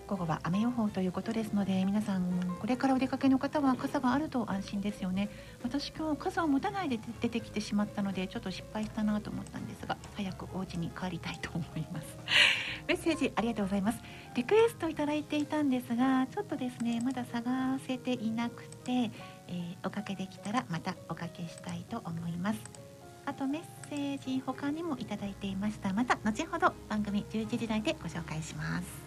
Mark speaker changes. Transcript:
Speaker 1: 午後は雨予報ということですので、皆さんこれからお出かけの方は傘があると安心ですよね。私今日傘を持たないで出てきてしまったので、ちょっと失敗したなと思ったんですが、早くお家に帰りたいと思います。メッセージありがとうございます。リクエストいただいていたんですが、ちょっとですねまだ探せていなくて、おかけできたらまたおかけしたいと思います。あとメッセージ他にもいただいていました。また後ほど番組11時台でご紹介します。